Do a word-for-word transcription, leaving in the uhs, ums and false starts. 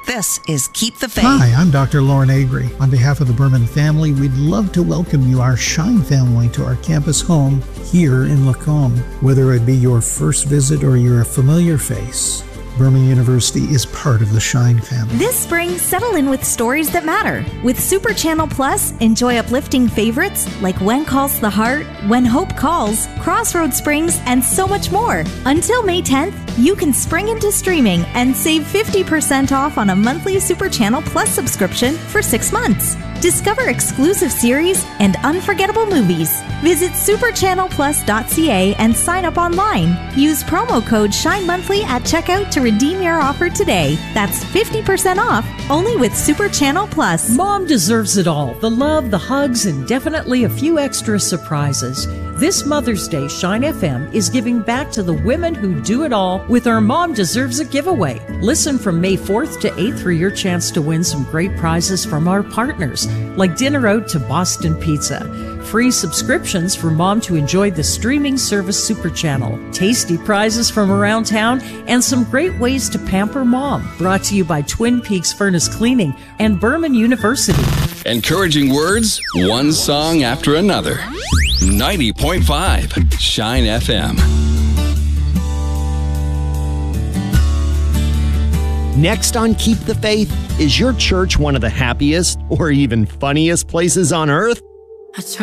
This is Keep the Faith. Hi, I'm Doctor Lauren Agri. On behalf of the Berman family, we'd love to welcome you, our Shine family, to our campus home here in Lacombe. Whether it be your first visit or you're a familiar face, Berman University is part of the Shine family. This spring, settle in with stories that matter. With Super Channel Plus, enjoy uplifting favorites like When Calls the Heart, When Hope Calls, Crossroads Springs, and so much more. Until May tenth, you can spring into streaming and save fifty percent off on a monthly Super Channel Plus subscription for six months. Discover exclusive series and unforgettable movies. Visit super channel plus dot c a and sign up online. Use promo code SHINEMONTHLY at checkout to redeem your offer today. That's fifty percent off, only with Super Channel Plus. Mom deserves it all. The love, the hugs, and definitely a few extra surprises. This Mother's Day, Shine F M is giving back to the women who do it all with our Mom Deserves a giveaway. Listen from May fourth to eighth for your chance to win some great prizes from our partners, like dinner out to Boston Pizza, free subscriptions for Mom to enjoy the streaming service Super Channel, tasty prizes from around town, and some great ways to pamper Mom. Brought to you by Twin Peaks Furnace Cleaning and Berman University. Encouraging words, one song after another. ninety point five Shine F M. Next on Keep the Faith, is your church one of the happiest or even funniest places on earth?